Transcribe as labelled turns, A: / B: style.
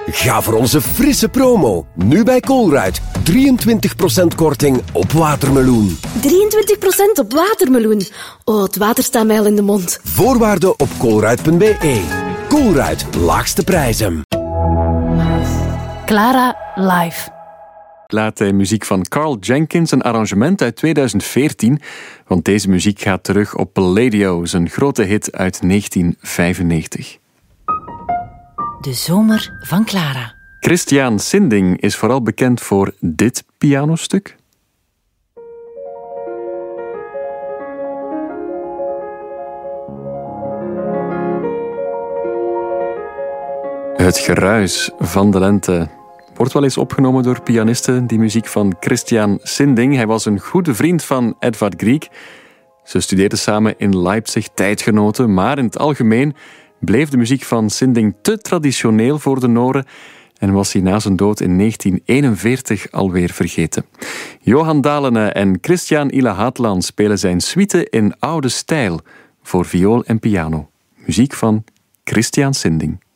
A: Ga voor onze frisse promo. Nu bij Colruyt. 23% korting op watermeloen.
B: 23% op watermeloen. Oh, het water staat mij al in de mond.
A: Voorwaarden op colruyt.be. Colruyt, laagste prijzen.
C: Clara live.
D: Laat de muziek van Carl Jenkins, een arrangement uit 2014. Want deze muziek gaat terug op Palladio, zijn grote hit uit 1995.
C: De zomer van Clara.
D: Christian Sinding is vooral bekend voor dit pianostuk. Het geruis van de lente wordt wel eens opgenomen door pianisten, die muziek van Christian Sinding. Hij was een goede vriend van Edvard Grieg. Ze studeerden samen in Leipzig, tijdgenoten, maar in het algemeen bleef de muziek van Sinding te traditioneel voor de Noren en was hij na zijn dood in 1941 alweer vergeten. Johan Dalene en Christian Ilahatlan spelen zijn suite in oude stijl voor viool en piano. Muziek van Christian Sinding.